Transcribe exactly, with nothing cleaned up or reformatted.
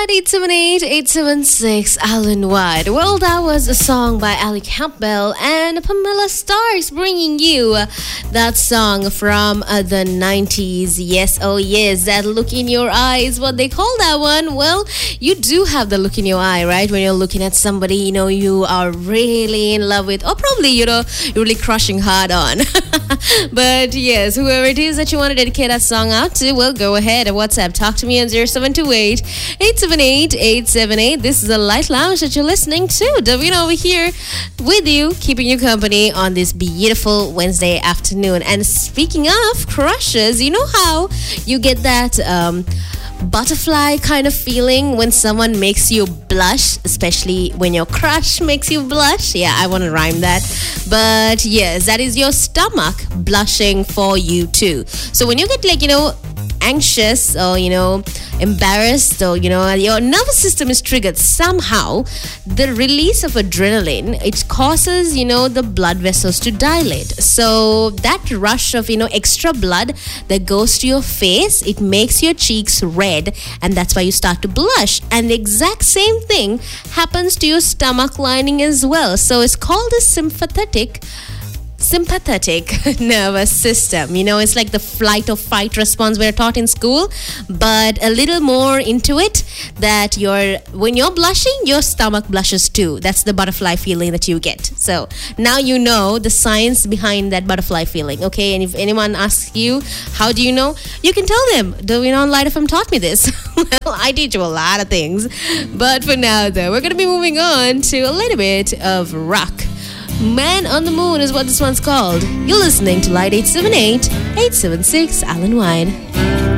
at eight seven eight, eight seven six, Alan White. Well, that was a song by Ali Campbell and Pamela Starks bringing you that song from uh, the nineties. Yes, oh yes, that look in your eye is what they call that one. Well, you do have the look in your eye, right? When you're looking at somebody, you know, you are really in love with, or probably, you know, you're really crushing hard on. But yes, whoever it is that you want to dedicate that song out to, well, go ahead and WhatsApp. Talk to me on zero seven two eight, eight seven eight, eight seven eight. This is the Light Lounge that you're listening to. Davina over here with you, keeping you company on this beautiful Wednesday afternoon. And speaking of crushes, you know how you get that um, butterfly kind of feeling when someone makes you blush, especially when your crush makes you blush? Yeah, I want to rhyme that. But yes, that is your stomach blushing for you too. So when you get, like, you know, anxious or, you know, embarrassed, or, you know, your nervous system is triggered somehow, the release of adrenaline, it causes, you know, the blood vessels to dilate. So that rush of, you know, extra blood that goes to your face, it makes your cheeks red, and that's why you start to blush. And the exact same thing happens to your stomach lining as well. So it's called a sympathetic sympathetic nervous system. You know, it's like the flight or fight response we're taught in school, but a little more into it, that you're when you're blushing, your stomach blushes too. That's the butterfly feeling that you get. So now you know the science behind that butterfly feeling, okay? And if anyone asks you, how do you know? You can tell them, do you know, Light F M taught me this. Well, I teach you a lot of things. But for now, though, we're going to be moving on to a little bit of rock. Man on the Moon is what this one's called. You're listening to Light eight seven eight, eight seven six, Alan White.